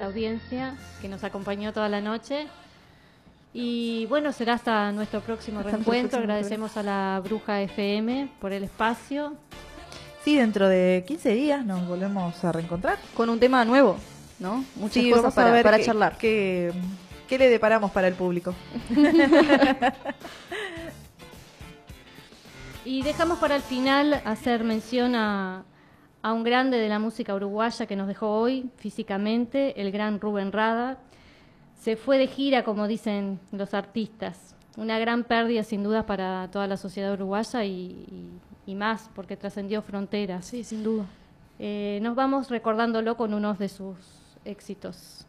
audiencia que nos acompañó toda la noche. Y bueno, será hasta nuestro próximo reencuentro. Agradecemos a la Bruja FM por el espacio. Sí, dentro de 15 días nos volvemos a reencontrar. Con un tema nuevo, ¿no? Muchas cosas vamos a ver para charlar. ¿Qué le deparamos para el público? Y dejamos para el final hacer mención a un grande de la música uruguaya que nos dejó hoy físicamente, el gran Rubén Rada. Se fue de gira, como dicen los artistas. Una gran pérdida, sin duda, para toda la sociedad uruguaya y más, porque trascendió fronteras. Sí, sin duda. Nos vamos recordándolo con unos de sus éxitos.